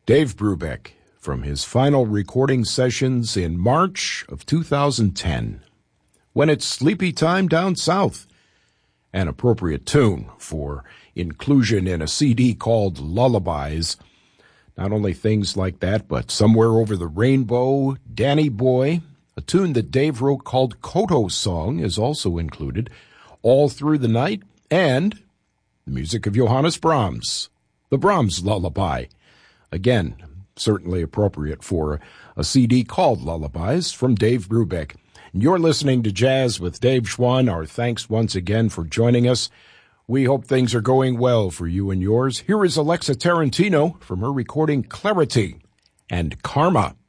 Dave Brubeck from his final recording sessions in March of 2010. When It's Sleepy Time Down South, an appropriate tune for inclusion in a CD called Lullabies. Not only things like that, but Somewhere Over the Rainbow, Danny Boy, a tune that Dave wrote called Koto Song is also included, All Through the Night, and the music of Johannes Brahms, the Brahms Lullaby. Again, certainly appropriate for a CD called Lullabies from Dave Brubeck. You're listening to Jazz with Dave Schwann. Our thanks once again for joining us. We hope things are going well for you and yours. Here is Alexa Tarantino from her recording Clarity and Karma.